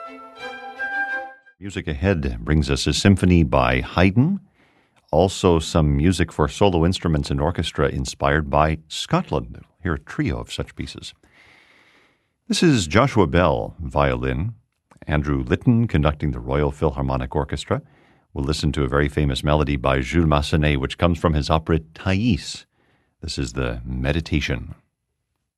Music ahead brings us a symphony by Haydn, also some music for solo instruments and orchestra inspired by Scotland. We'll hear a trio of such pieces. This is Joshua Bell, violin, Andrew Litton conducting the Royal Philharmonic Orchestra. We'll listen to a very famous melody by Jules Massenet, which comes from his opera Thais. This is the Meditation.